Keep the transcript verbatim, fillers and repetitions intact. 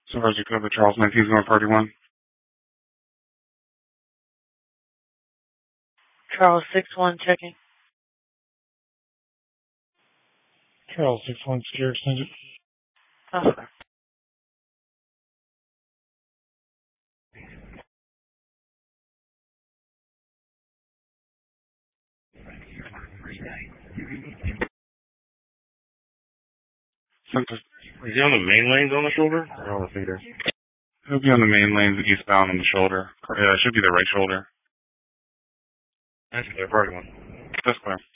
Supervisor Cover, Charles nineteen zero thirty one. Charles six one checking. Charles six one secure extended. Okay. Is he on the main lanes on the shoulder or on the feeder? He'll be on the main lanes eastbound on the shoulder. Yeah, it should be the right shoulder. That's clear, party one. That's clear.